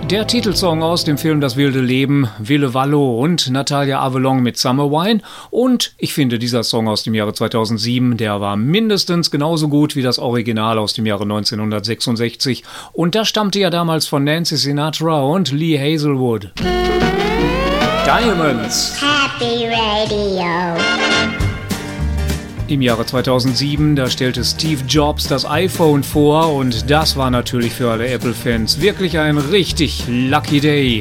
Der Titelsong aus dem Film Das wilde Leben, Ville Valo und Natalia Avalon mit Summer Wine. Und ich finde, dieser Song aus dem Jahre 2007, der war mindestens genauso gut wie das Original aus dem Jahre 1966. Und das stammte ja damals von Nancy Sinatra und Lee Hazelwood. Diamonds. Happy Radio. Im Jahre 2007, da stellte Steve Jobs das iPhone vor und das war natürlich für alle Apple-Fans wirklich ein richtig lucky day.